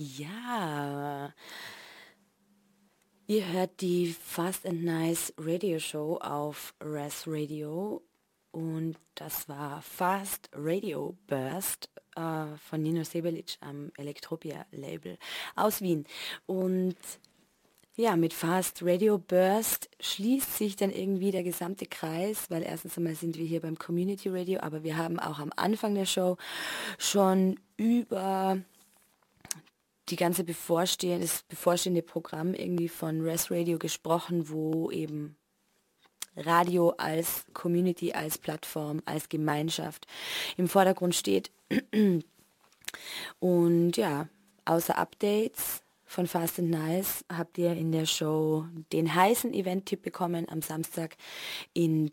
Ja, ihr hört die Fast and Nice Radio Show auf Res Radio und das war Fast Radio Burst von Nino Sebelic am Elektropia Label aus Wien. Und ja, mit Fast Radio Burst schließt sich dann irgendwie der gesamte Kreis, weil erstens einmal sind wir hier beim Community Radio, aber wir haben auch am Anfang der Show schon über das bevorstehende Programm irgendwie von Res Radio gesprochen, wo eben Radio als Community, als Plattform, als Gemeinschaft im Vordergrund steht. Und ja, außer Updates von Fast and Nice habt ihr in der Show den heißen Event-Tipp bekommen am Samstag in